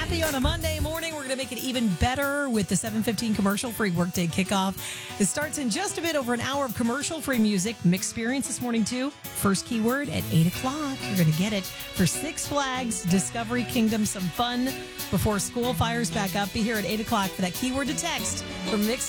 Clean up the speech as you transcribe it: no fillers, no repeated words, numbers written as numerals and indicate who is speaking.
Speaker 1: Kathy on a Monday morning. We're going to make it even better with the 7:15 commercial-free workday kickoff. It starts in just a bit over an hour of commercial-free music. Mixed experience this morning, too. First keyword at 8 o'clock. You're going to get it for Six Flags Discovery Kingdom. Some fun before school fires back up. Be here at 8 o'clock for that keyword to text for Mixed